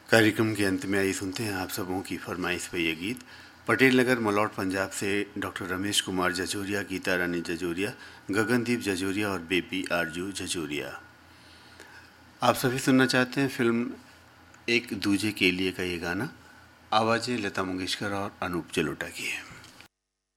कार्यक्रम के अंत में आइए सुनते हैं आप सबों की फरमाइश पे ये गीत। पटेल नगर मलौट पंजाब से डॉक्टर रमेश कुमार जजोरिया, गीता रानी जजोरिया, गगनदीप जजोरिया और बेबी आरजू जजोरिया। आप सभी सुनना चाहते हैं फिल्म एक दूजे के लिए का ये गाना। आवाज़ें लता मंगेशकर और अनूप जलोटा की है।